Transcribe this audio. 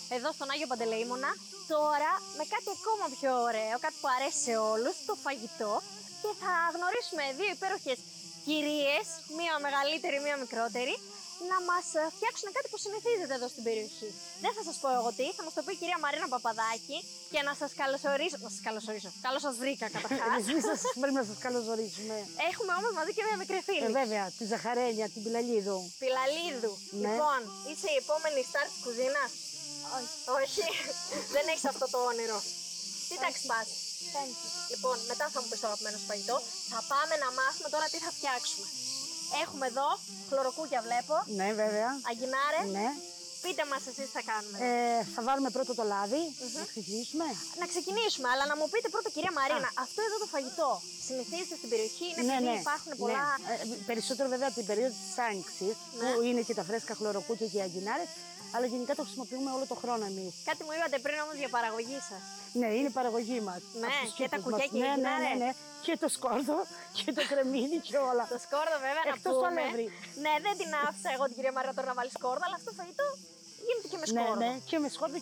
εδώ στον Άγιο Παντελεήμονα. Τώρα με κάτι ακόμα πιο ωραίο, κάτι που αρέσει σε όλους, το φαγητό. Και θα γνωρίσουμε δύο υπέροχες κυρίες, μία μεγαλύτερη, μία μικρότερη, να μας φτιάξουν κάτι που συνηθίζεται εδώ στην περιοχή. Δεν θα σας πω εγώ τι, θα μας το πει η κυρία Μαρίνα Παπαδάκη και να σας καλωσορίσω. Να σας καλωσορίσω. Καλώς σας βρήκα καταρχάς. Πρέπει να σας καλωσορίσουμε. Έχουμε όμως μαζί και μία μικρή φίλη. Βέβαια, τη Ζαχαρένια, την Πιλαλίδου. Πιλαλίδου. Ναι. Λοιπόν, είσαι η επόμενη στάρ της κουζίνας. Όχι. Δεν έχεις αυτό το όνειρο. Τι τάξη πας? Λοιπόν, μετά θα μου πεις το αγαπημένο σου φαγητό. Θα πάμε να μάθουμε τώρα τι θα φτιάξουμε. Έχουμε εδώ χλωροκούκια, βλέπω. Ναι, βέβαια. Αγκινάρες. Ναι. Πείτε μας εσείς τι θα κάνουμε. Θα βάλουμε πρώτο το λάδι. Να ξεκινήσουμε. Να ξεκινήσουμε, αλλά να μου πείτε πρώτα, κυρία Μαρίνα, αυτό εδώ το φαγητό συνηθίζεται στην περιοχή, είναι επειδή υπάρχουν πολλά. Ναι. Περισσότερο βέβαια την περίοδο της Άνοιξης, που είναι και τα φρέσκα χλωροκούκια και οι αγκινάρες, αλλά γενικά το χρησιμοποιούμε όλο το χρόνο εμείς. Κάτι μου είπατε πριν όμως για παραγωγή σας. Ναι, είναι η παραγωγή μας. Ναι, και τα κουκιά και οι αγκινάρες. Ναι. Και το σκόρδο και το κρεμμύδι και όλα. Το σκόρδο βέβαια να εκτός πούμε. το αλεύρι. Ναι, δεν την άφησα εγώ την κυρία Μαρίνα τώρα να βάλει σκόρδο, αλλά αυτό το φαγητό γίνεται και με σκόρδο. Ναι, και με σκόρδο